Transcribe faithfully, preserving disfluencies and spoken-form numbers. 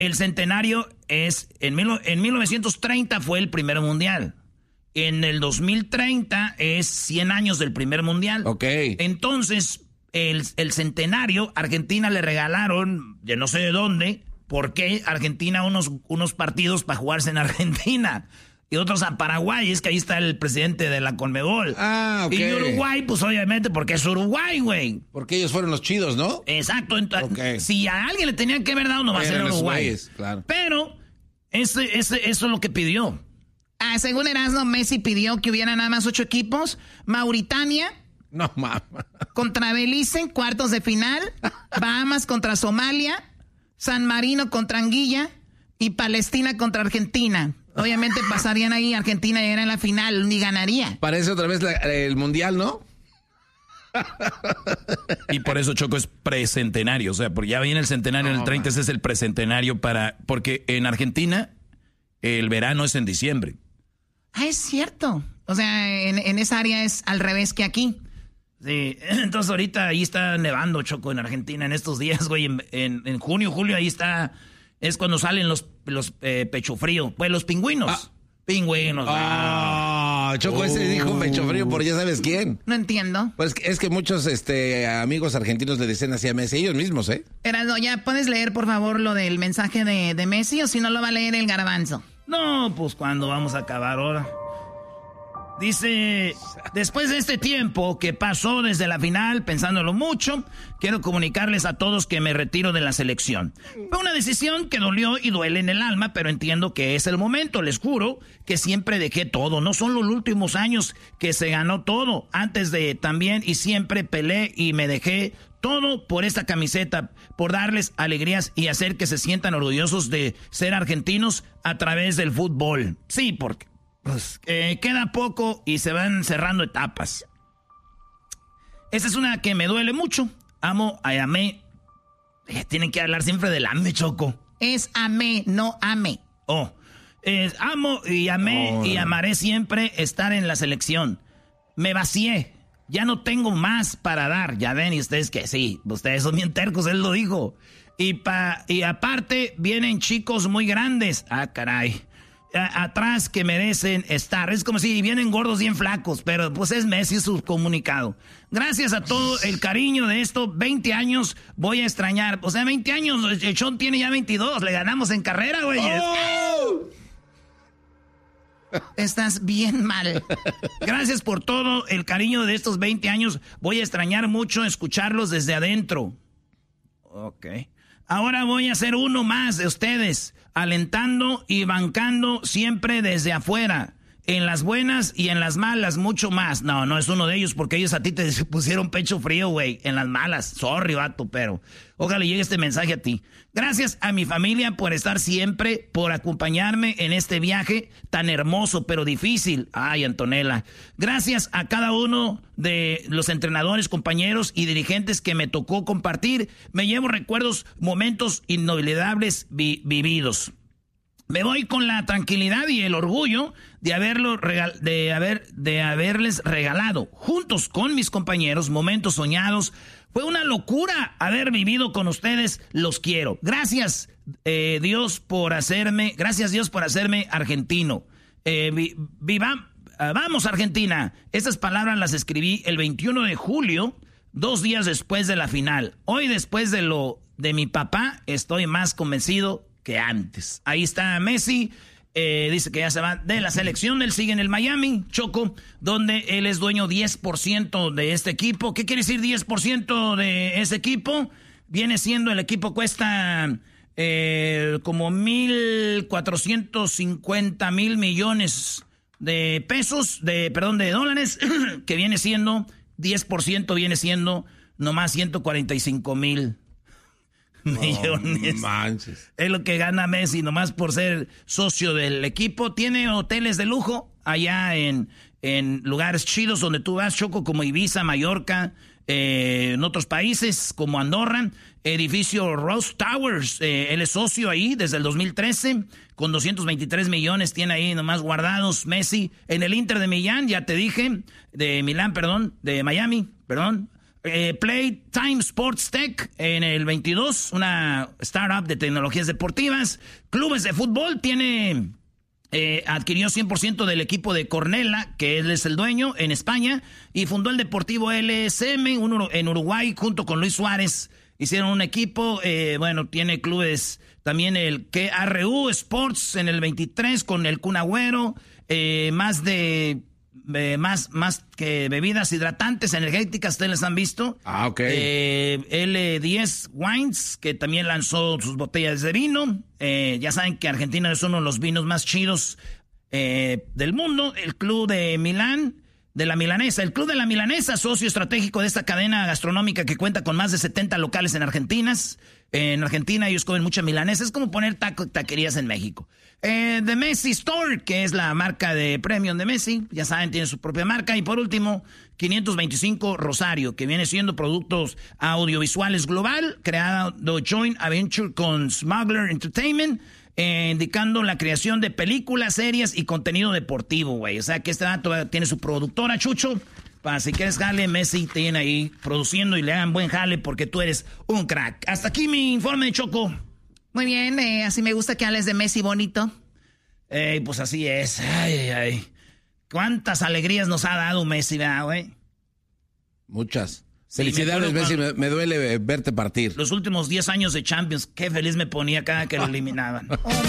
el centenario es, en, mil, en mil novecientos treinta fue el primer mundial. En el dos mil treinta es cien años del primer mundial. Ok. Entonces, el, el centenario, Argentina le regalaron, ya no sé de dónde, por qué Argentina unos, unos partidos para jugarse en Argentina. Y otros a Paraguay, es que ahí está el presidente de la Conmebol. Ah, ok. Y Uruguay, pues obviamente porque es Uruguay, güey. Porque ellos fueron los chidos, ¿no? Exacto. Entonces, okay. Si a alguien le tenían que haber dado, no va a ser Uruguay. Güeyes, claro. Pero ese, ese, eso es lo que pidió. Ah, según Erasmo, Messi pidió que hubiera nada más ocho equipos. Mauritania. No, mames. Contra Belice, cuartos de final. Bahamas contra Somalia. San Marino contra Anguilla. Y Palestina contra Argentina. Obviamente pasarían ahí, Argentina llegaría en la final, ni ganaría. Parece otra vez la, el mundial, ¿no? Y por eso Choco es precentenario, o sea, porque ya viene el centenario en el treinta, ese es el precentenario para... Porque en Argentina el verano es en diciembre. Ah, es cierto. O sea, en, en esa área es al revés que aquí. Sí, entonces ahorita ahí está nevando, Choco, en Argentina en estos días, güey, en, en, en junio, julio, ahí está... Es cuando salen los, los eh, pecho frío. Pues los pingüinos. Ah. Pingüinos. Ah, Choco, oh. Ese dijo pecho frío por ya sabes quién. No entiendo. Pues es que muchos este, amigos argentinos le dicen así a Messi, ellos mismos, ¿eh? Erasmo, ¿ya puedes leer, por favor, lo del mensaje de, de Messi o si no lo va a leer el Garbanzo? No, pues cuando vamos a acabar ahora. Dice, después de este tiempo que pasó desde la final, pensándolo mucho, quiero comunicarles a todos que me retiro de la selección. Fue una decisión que dolió y duele en el alma, pero entiendo que es el momento. Les juro que siempre dejé todo. No son los últimos años que se ganó todo. Antes de también y siempre peleé y me dejé todo por esta camiseta, por darles alegrías y hacer que se sientan orgullosos de ser argentinos a través del fútbol. Sí, porque... Pues eh, queda poco y se van cerrando etapas. Esta es una que me duele mucho. Amo, a amé. Eh, tienen que hablar siempre del ame, Choco. Es amé, no ame. Oh, eh, amo y amé oh. y amaré siempre estar en la selección. Me vacié. Ya no tengo más para dar. Ya ven, y ustedes que sí, ustedes son bien tercos, él lo dijo. Y, pa, y aparte vienen chicos muy grandes. Ah, caray. Atrás que merecen estar. Es como si vienen gordos bien flacos, pero pues es Messi su comunicado. Gracias a todo el cariño de esto, veinte años voy a extrañar. O sea, veinte años, el Sean tiene ya veintidós, le ganamos en carrera, güey. Oh. Estás bien mal. Gracias por todo el cariño de estos veinte años. Voy a extrañar mucho escucharlos desde adentro. Ok. Ahora voy a ser uno más de ustedes, alentando y bancando siempre desde afuera. En las buenas y en las malas, mucho más. No, no es uno de ellos porque ellos a ti te pusieron pecho frío, güey. En las malas. Sorry, vato, pero ojalá llegue este mensaje a ti. Gracias a mi familia por estar siempre, por acompañarme en este viaje tan hermoso pero difícil. Ay, Antonella. Gracias a cada uno de los entrenadores, compañeros y dirigentes que me tocó compartir. Me llevo recuerdos, momentos inolvidables vi- vividos. Me voy con la tranquilidad y el orgullo de haberlo regal- de haber de haberles regalado juntos con mis compañeros momentos soñados. Fue una locura haber vivido con ustedes. Los quiero. Gracias eh, Dios por hacerme, gracias Dios por hacerme argentino. Eh, vi, viva, uh, vamos Argentina. Estas palabras las escribí el veintiuno de julio, dos días después de la final. Hoy, después de lo de mi papá, estoy más convencido que antes. Ahí está Messi, eh, dice que ya se va de la selección, él sigue en el Miami, Choco, donde él es dueño diez por ciento de este equipo. ¿Qué quiere decir diez por ciento de ese equipo? Viene siendo, el equipo cuesta eh, como mil cuatrocientos cincuenta mil millones de pesos, de perdón, de dólares, que viene siendo, diez por ciento viene siendo nomás ciento cuarenta y cinco mil millones. No manches. Es lo que gana Messi nomás por ser socio del equipo. Tiene hoteles de lujo allá en, en lugares chidos donde tú vas, Choco, como Ibiza, Mallorca, eh, en otros países como Andorra. Edificio Rose Towers, eh, él es socio ahí desde el dos mil trece, con doscientos veintitrés millones tiene ahí nomás guardados Messi. En el Inter de Milán, ya te dije, de Milán, perdón, de Miami, perdón. Eh, Playtime Sports Tech en el veintidós, una startup de tecnologías deportivas. Clubes de fútbol, tiene... Eh, adquirió cien por ciento del equipo de Cornella, que él es el dueño, en España, y fundó el Deportivo L S M un, en Uruguay junto con Luis Suárez. Hicieron un equipo, eh, bueno, tiene clubes también el K R U Sports en el veintitrés con el Kun Agüero, eh, más de... Eh, más, más que bebidas hidratantes, energéticas, ustedes les han visto. Ah, ok. Eh, L diez Wines, que también lanzó sus botellas de vino. Eh, ya saben que Argentina es uno de los vinos más chidos eh, del mundo. El Club de Milán, de la Milanesa. El Club de la Milanesa, socio estratégico de esta cadena gastronómica que cuenta con más de setenta locales en Argentina. En Argentina ellos comen mucha milanesa. Es como poner taco, taquerías en México. Eh, The Messi Store, que es la marca de premium de Messi. Ya saben, tiene su propia marca. Y por último, quinientos veinticinco Rosario, que viene siendo productos audiovisuales global, creado Joint Venture con Smuggler Entertainment, eh, indicando la creación de películas, series y contenido deportivo, güey. O sea que este dato tiene su productora, Chucho. Para si quieres jale, Messi te tiene ahí produciendo y le hagan buen jale porque tú eres un crack. Hasta aquí mi informe de Choco. Muy bien, eh, así me gusta que hables de Messi bonito. Eh, pues así es. Ay, ay. ¿Cuántas alegrías nos ha dado Messi, ¿verdad, güey? Muchas. Sí, Felicidades, me Messi. Me, me duele verte partir. Los últimos diez años de Champions, qué feliz me ponía cada que lo eliminaban.